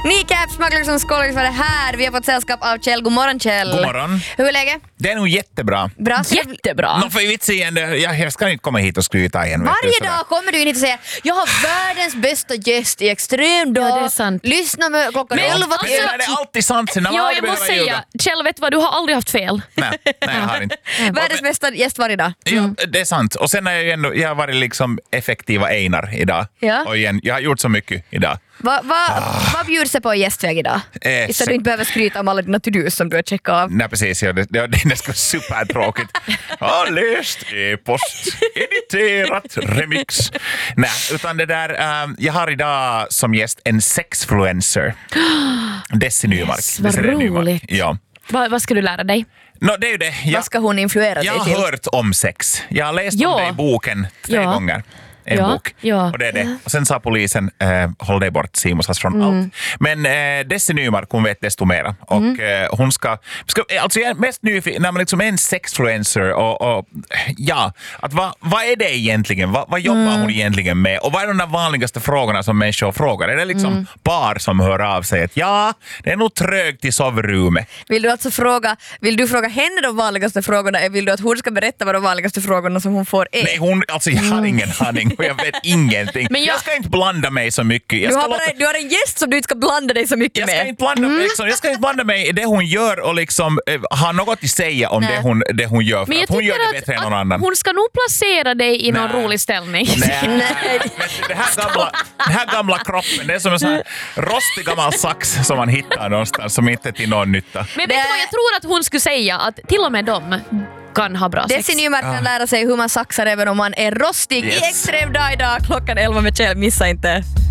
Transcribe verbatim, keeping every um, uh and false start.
Ni Capsmugglers som skålar för det här. Vi har fått sällskap av Kjell. God morgon, Kjell. God morgon. Hur är läget? Det är nog jättebra. Bra. Jättebra. Nå, för i vits igen, jag, jag ska inte komma hit och skryta igen. Varje dag kommer du in hit och säger jag har världens bästa gäst i extrem dag. Ja, det är sant. Lyssna med klockan Men- elva Men till det är alltid sant. När man Ja, aldrig jag måste behöver säga, ljuga. Kjell, vet du vad, du har aldrig haft fel. Nej, nej, jag har inte. Världens bästa gäst varje dag. Ja, det är sant. Och sen har jag ju ändå, jag har varit liksom effektiva Einar idag. Ja. Och igen, jag har gjort så mycket idag. Va, va, Vad bjuder sig på en gästväg idag? Eh, Så se- du inte behöver skryta om alla dina to-dos som du har checkat av. Nej, precis. Ja, det, det, det ska vara supertråkigt. Har läst e-post, editerat, remix. Nej, utan det där, um, jag har idag som gäst en sexfluencer. Desi Nymark. Yes, vad Desiree Nymark. roligt. Ja. Va, vad ska du lära dig? No, det är ju det. Jag, Vad ska hon influera jag dig har till? hört om sex. Jag har läst Ja. om det i boken tre Ja. gånger. En Ja, bok. ja. Och det är det. Och sen sa polisen, eh, håll dig bort Simosas från Mm. allt. Men eh, Desi Nymark, hon vet desto mera. Och Mm. eh, hon ska, ska... Alltså jag är mest nyfiken, när man liksom är en sexfluencer och, och ja, att vad, vad är det egentligen? Vad, vad jobbar Mm. hon egentligen med? Och vad är de där vanligaste frågorna som människor frågar? Är det liksom Mm. par som hör av sig att ja, det är nog trögt i sovrummet. Vill du alltså fråga, vill du fråga henne de vanligaste frågorna eller vill du att hon ska berätta vad de vanligaste frågorna som hon får är? Nej, hon, alltså jag har ingen aning och jag vet ingenting. Men Men jag- jag... ska inte blanda mig så mycket. Jag Du ska, har, låta... bara, du har en gäst som du inte ska blanda dig så mycket jag ska med. inte blanda mig, liksom, jag ska inte blanda mig i det hon gör och liksom eh, ha något att säga om Nej. det hon, det hon gör. För Men jag att hon gör det tycker bättre än att, någon att annan. hon ska nog placera dig i någon Nej. rolig ställning. Nej, Nej. vet du, det här gamla, den här gamla kroppen, det är som en sån här rostig gammal sax som man hittar någonstans som inte är till någon nytta. Men vet du vad jag tror att hon skulle säga? Att till och med de kan ha bra sex. Desi Nymark kan lära sig hur man saxar även om man är rostig Yes. i extrem dag idag klockan elva med Kjell. Missa inte.